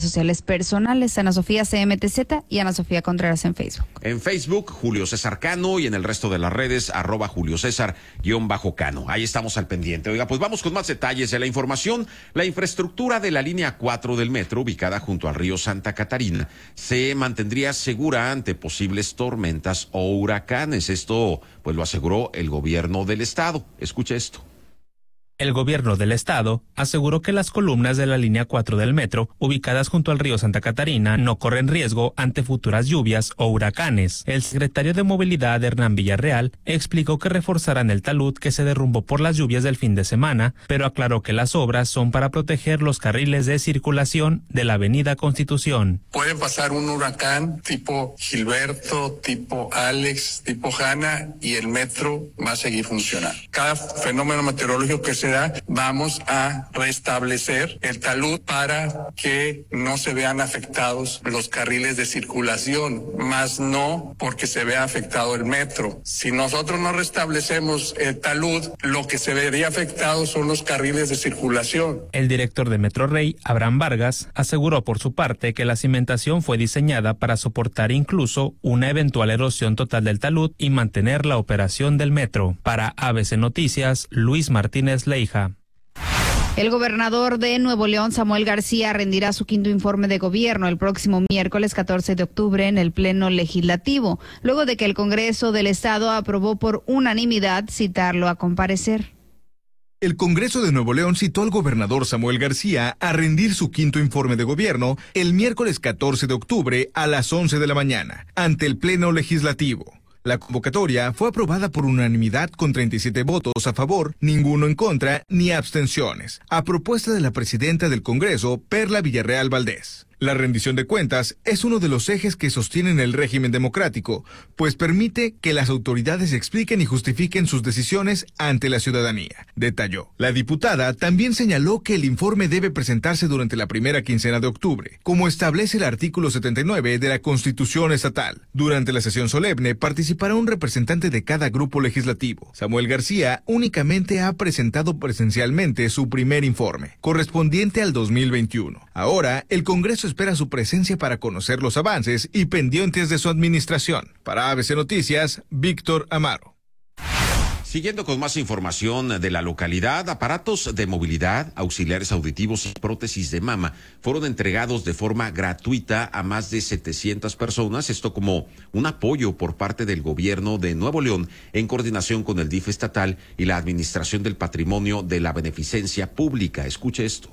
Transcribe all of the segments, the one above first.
sociales personales, Ana Sofía CMTZ y Ana Sofía Contreras en Facebook. En Facebook, Julio César Cano, y en el resto de las redes, @JulioCésar_Cano. Ahí estamos al pendiente. Oiga, pues vamos con más detalles de la información. La infraestructura de la línea 4 del metro, ubicada junto al río Santa Catarina, se mantendría segura ante posibles tormentas o huracanes. Esto, pues lo aseguró el gobierno del estado. Escuche esto. El gobierno del estado aseguró que las columnas de la línea 4 del metro, ubicadas junto al río Santa Catarina, no corren riesgo ante futuras lluvias o huracanes. El secretario de Movilidad, Hernán Villarreal, explicó que reforzarán el talud que se derrumbó por las lluvias del fin de semana, pero aclaró que las obras son para proteger los carriles de circulación de la avenida Constitución. Puede pasar un huracán tipo Gilberto, tipo Alex, tipo Hanna, y el metro va a seguir funcionando. Cada fenómeno meteorológico que se da, vamos a restablecer el talud para que no se vean afectados los carriles de circulación, más no porque se vea afectado el metro. Si nosotros no restablecemos el talud, lo que se vería afectado son los carriles de circulación. El director de Metro Rey, Abraham Vargas, aseguró por su parte que la cimentación fue diseñada para soportar incluso una eventual erosión total del talud y mantener la operación del metro. Para ABC Noticias, Luis Martínez Leija. El gobernador de Nuevo León, Samuel García, rendirá su quinto informe de gobierno el próximo miércoles 14 de octubre en el Pleno Legislativo, luego de que el Congreso del Estado aprobó por unanimidad citarlo a comparecer. El Congreso de Nuevo León citó al gobernador Samuel García a rendir su quinto informe de gobierno el miércoles 14 de octubre a las 11 de la mañana, ante el Pleno Legislativo. La convocatoria fue aprobada por unanimidad con 37 votos a favor, ninguno en contra ni abstenciones, a propuesta de la presidenta del Congreso, Perla Villarreal Valdés. La rendición de cuentas es uno de los ejes que sostienen el régimen democrático, pues permite que las autoridades expliquen y justifiquen sus decisiones ante la ciudadanía, detalló. La diputada también señaló que el informe debe presentarse durante la primera quincena de octubre, como establece el artículo 79 de la Constitución estatal. Durante la sesión solemne participará un representante de cada grupo legislativo. Samuel García únicamente ha presentado presencialmente su primer informe, correspondiente al 2021. Ahora, el Congreso espera su presencia para conocer los avances y pendientes de su administración. Para ABC Noticias, Víctor Amaro. Siguiendo con más información de la localidad, aparatos de movilidad, auxiliares auditivos y prótesis de mama fueron entregados de forma gratuita a más de 700 personas, esto como un apoyo por parte del gobierno de Nuevo León en coordinación con el DIF estatal y la Administración del Patrimonio de la Beneficencia Pública. Escuche esto.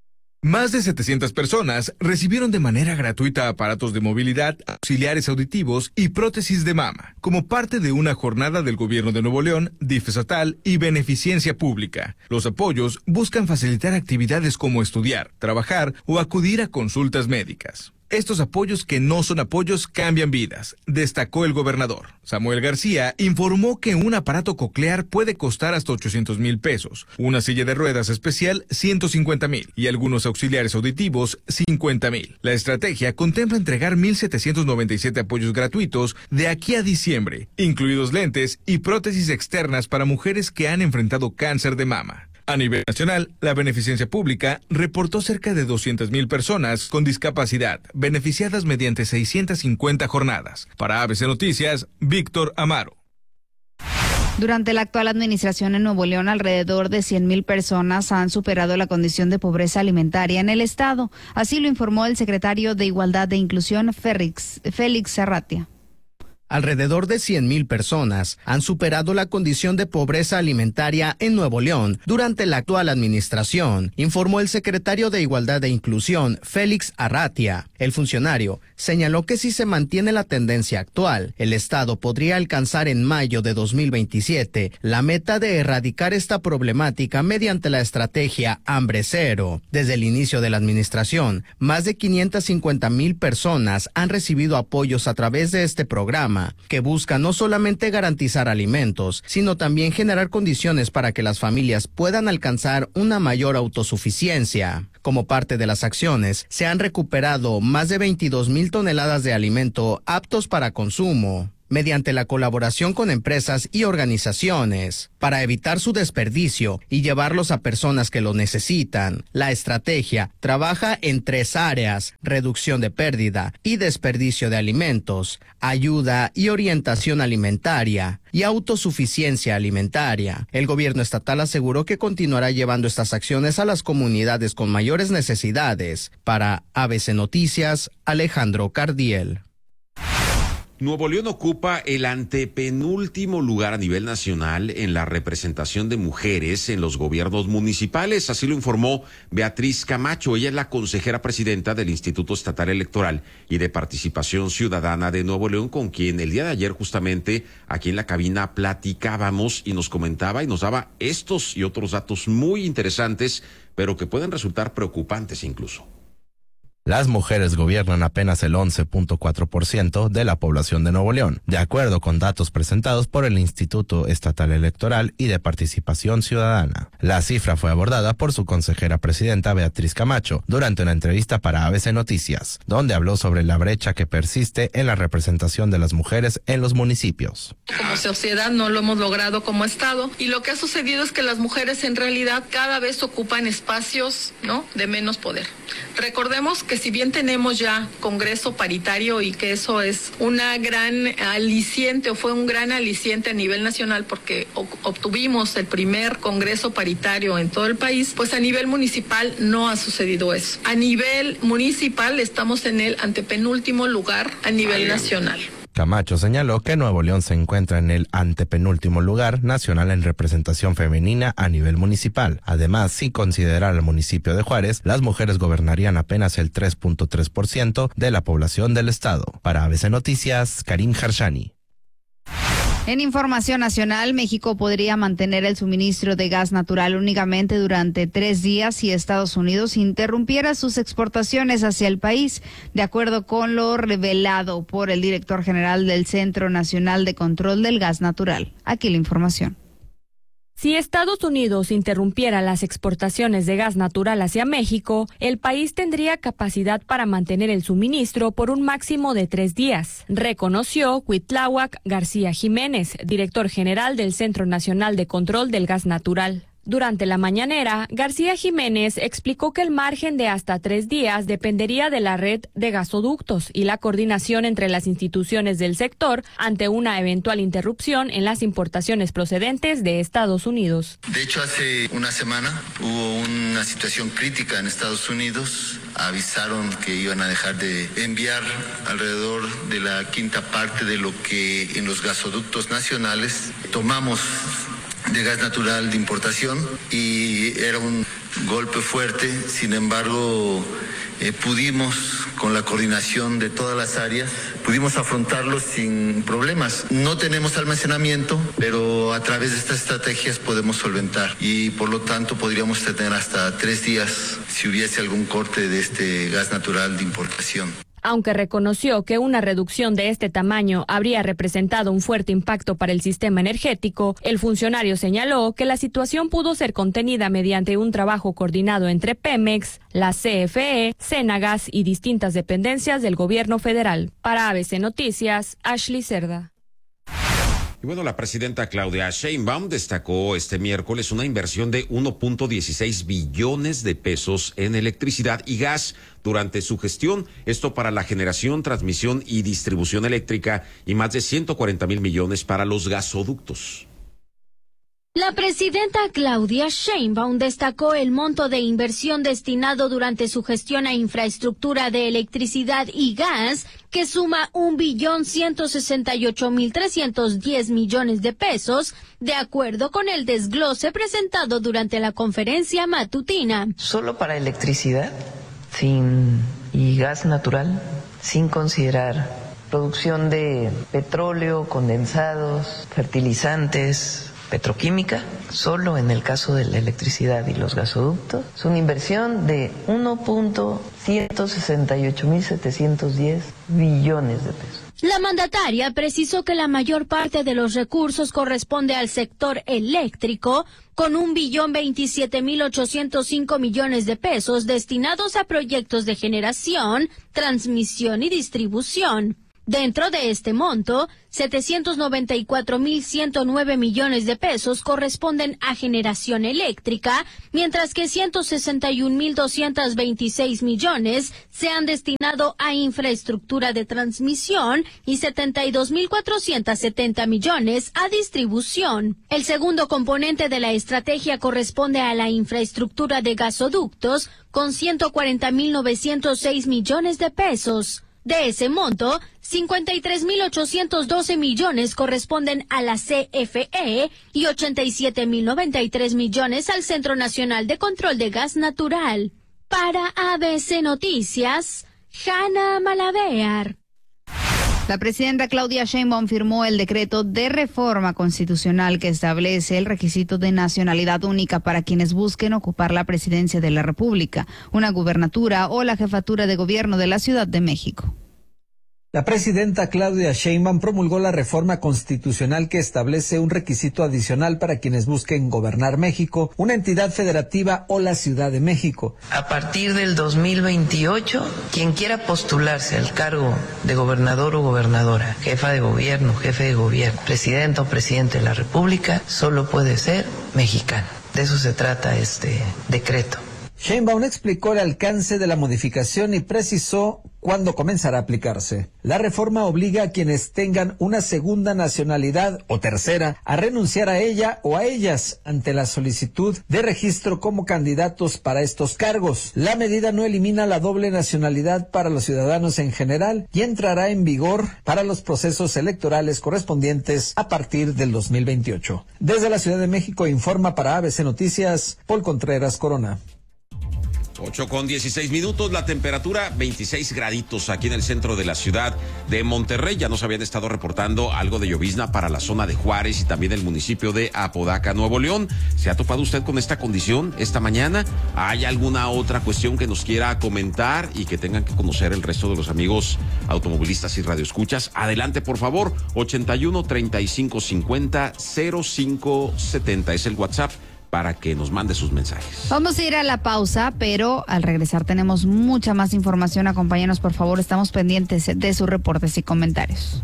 Más de 700 personas recibieron de manera gratuita aparatos de movilidad, auxiliares auditivos y prótesis de mama, como parte de una jornada del Gobierno de Nuevo León, DIF estatal y Beneficencia Pública. Los apoyos buscan facilitar actividades como estudiar, trabajar o acudir a consultas médicas. Estos apoyos que no son apoyos cambian vidas, destacó el gobernador. Samuel García informó que un aparato coclear puede costar hasta 800,000 pesos, una silla de ruedas especial 150,000 y algunos auxiliares auditivos 50,000. La estrategia contempla entregar 1,797 apoyos gratuitos de aquí a diciembre, incluidos lentes y prótesis externas para mujeres que han enfrentado cáncer de mama. A nivel nacional, la Beneficencia Pública reportó cerca de 200,000 personas con discapacidad beneficiadas mediante 650 jornadas. Para ABC Noticias, Víctor Amaro. Durante la actual administración en Nuevo León, alrededor de 100,000 personas han superado la condición de pobreza alimentaria en el estado. Así lo informó el secretario de Igualdad e Inclusión, Félix Arratia. Alrededor de 100,000 personas han superado la condición de pobreza alimentaria en Nuevo León durante la actual administración, informó el secretario de Igualdad e Inclusión, Félix Arratia. El funcionario señaló que si se mantiene la tendencia actual, el Estado podría alcanzar en mayo de 2027 la meta de erradicar esta problemática mediante la estrategia Hambre Cero. Desde el inicio de la administración, más de 550,000 personas han recibido apoyos a través de este programa, que busca no solamente garantizar alimentos, sino también generar condiciones para que las familias puedan alcanzar una mayor autosuficiencia. Como parte de las acciones, se han recuperado más de 22,000 toneladas de alimento aptos para consumo. mediante la colaboración con empresas y organizaciones para evitar su desperdicio y llevarlos a personas que lo necesitan. La estrategia trabaja en 3 áreas: reducción de pérdida y desperdicio de alimentos, ayuda y orientación alimentaria y autosuficiencia alimentaria. El gobierno estatal aseguró que continuará llevando estas acciones a las comunidades con mayores necesidades. Para ABC Noticias, Alejandro Cardiel. Nuevo León ocupa el antepenúltimo lugar a nivel nacional en la representación de mujeres en los gobiernos municipales, así lo informó Beatriz Camacho. Ella es la consejera presidenta del Instituto Estatal Electoral y de Participación Ciudadana de Nuevo León, con quien el día de ayer justamente aquí en la cabina platicábamos y nos comentaba y nos daba estos y otros datos muy interesantes, pero que pueden resultar preocupantes incluso. Las mujeres gobiernan apenas el 11.4% de la población de Nuevo León, de acuerdo con datos presentados por el Instituto Estatal Electoral y de Participación Ciudadana. La cifra fue abordada por su consejera presidenta Beatriz Camacho durante una entrevista para ABC Noticias, donde habló sobre la brecha que persiste en la representación de las mujeres en los municipios. Como sociedad no lo hemos logrado como Estado, y lo que ha sucedido es que las mujeres en realidad cada vez ocupan espacios, ¿no?, de menos poder. Recordemos que si bien tenemos ya Congreso paritario y que eso es una gran aliciente o fue un gran aliciente a nivel nacional porque obtuvimos el primer Congreso paritario en todo el país, pues a nivel municipal no ha sucedido eso. A nivel municipal estamos en el antepenúltimo lugar a nivel nacional. Camacho señaló que Nuevo León se encuentra en el antepenúltimo lugar nacional en representación femenina a nivel municipal. Además, sin considerar al municipio de Juárez, las mujeres gobernarían apenas el 3.3% de la población del estado. Para ABC Noticias, Karim Harshani. En información nacional, México podría mantener el suministro de gas natural únicamente durante 3 días si Estados Unidos interrumpiera sus exportaciones hacia el país, de acuerdo con lo revelado por el director general del Centro Nacional de Control del Gas Natural. Aquí la información. Si Estados Unidos interrumpiera las exportaciones de gas natural hacia México, el país tendría capacidad para mantener el suministro por un máximo de 3 días, reconoció Cuitláhuac García Jiménez, director general del Centro Nacional de Control del Gas Natural. Durante la mañanera, García Jiménez explicó que el margen de hasta 3 días dependería de la red de gasoductos y la coordinación entre las instituciones del sector ante una eventual interrupción en las importaciones procedentes de Estados Unidos. De hecho, hace una semana hubo una situación crítica en Estados Unidos. Avisaron que iban a dejar de enviar alrededor de la 1/5 parte de lo que en los gasoductos nacionales tomamos de gas natural de importación, y era un golpe fuerte. Sin embargo, pudimos, con la coordinación de todas las áreas, pudimos afrontarlo sin problemas. No tenemos almacenamiento, pero a través de estas estrategias podemos solventar, y por lo tanto podríamos tener hasta 3 días si hubiese algún corte de este gas natural de importación. Aunque reconoció que una reducción de este tamaño habría representado un fuerte impacto para el sistema energético, el funcionario señaló que la situación pudo ser contenida mediante un trabajo coordinado entre Pemex, la CFE, Senagas y distintas dependencias del gobierno federal. Para ABC Noticias, Ashley Cerda. Y bueno, la presidenta Claudia Sheinbaum destacó este miércoles una inversión de 1.16 billones de pesos en electricidad y gas durante su gestión, esto para la generación, transmisión y distribución eléctrica, y más de 140,000 millones para los gasoductos. La presidenta Claudia Sheinbaum destacó el monto de inversión destinado durante su gestión a infraestructura de electricidad y gas, que suma 1.168.310 millones de pesos, de acuerdo con el desglose presentado durante la conferencia matutina. Solo para electricidad y gas natural, sin considerar producción de petróleo, condensados, fertilizantes, petroquímica, solo en el caso de la electricidad y los gasoductos, es una inversión de 1.168.710 billones de pesos. La mandataria precisó que la mayor parte de los recursos corresponde al sector eléctrico, con 1.027.805 millones de pesos destinados a proyectos de generación, transmisión y distribución. Dentro de este monto, 794.109 millones de pesos corresponden a generación eléctrica, mientras que 161.226 millones se han destinado a infraestructura de transmisión y 72.470 millones a distribución. El segundo componente de la estrategia corresponde a la infraestructura de gasoductos, con 140.906 millones de pesos. De ese monto, 53.812 millones corresponden a la CFE y 87.093 millones al Centro Nacional de Control de Gas Natural. Para ABC Noticias, Hanna Malavear. La presidenta Claudia Sheinbaum firmó el decreto de reforma constitucional que establece el requisito de nacionalidad única para quienes busquen ocupar la presidencia de la República, una gubernatura o la jefatura de gobierno de la Ciudad de México. La presidenta Claudia Sheinbaum promulgó la reforma constitucional que establece un requisito adicional para quienes busquen gobernar México, una entidad federativa o la Ciudad de México. A partir del 2028, quien quiera postularse al cargo de gobernador o gobernadora, jefa de gobierno, jefe de gobierno, presidenta o presidente de la República, solo puede ser mexicano. De eso se trata este decreto. Sheinbaum explicó el alcance de la modificación y precisó cuándo comenzará a aplicarse. La reforma obliga a quienes tengan una segunda nacionalidad o tercera a renunciar a ella o a ellas ante la solicitud de registro como candidatos para estos cargos. La medida no elimina la doble nacionalidad para los ciudadanos en general y entrará en vigor para los procesos electorales correspondientes a partir del 2028. Desde la Ciudad de México informa para ABC Noticias, Paul Contreras Corona. 8:16, la temperatura 26 graditos aquí en el centro de la ciudad de Monterrey. Ya nos habían estado reportando algo de llovizna para la zona de Juárez y también el municipio de Apodaca, Nuevo León. ¿Se ha topado usted con esta condición esta mañana? ¿Hay alguna otra cuestión que nos quiera comentar y que tengan que conocer el resto de los amigos automovilistas y radioescuchas? Adelante, por favor. 81 35 50 05 70 es el WhatsApp para que nos mande sus mensajes. Vamos a ir a la pausa, pero al regresar tenemos mucha más información. Acompáñanos, por favor. Estamos pendientes de sus reportes y comentarios.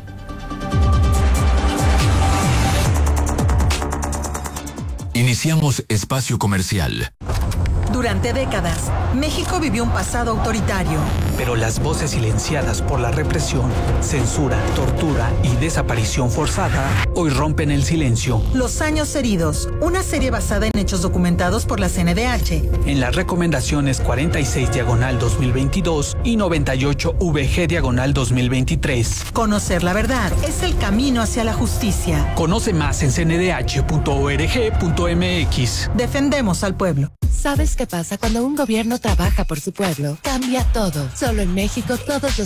Iniciamos espacio comercial. Durante décadas, México vivió un pasado autoritario. Pero las voces silenciadas por la represión, censura, tortura y desaparición forzada hoy rompen el silencio. Los años heridos, una serie basada en hechos documentados por la CNDH. En las recomendaciones 46/2022 y 98VG/2023. Conocer la verdad es el camino hacia la justicia. Conoce más en cndh.org.mx. Defendemos al pueblo. ¿Sabes qué pasa cuando un gobierno trabaja por su pueblo? Cambia todo. Solo en México todos los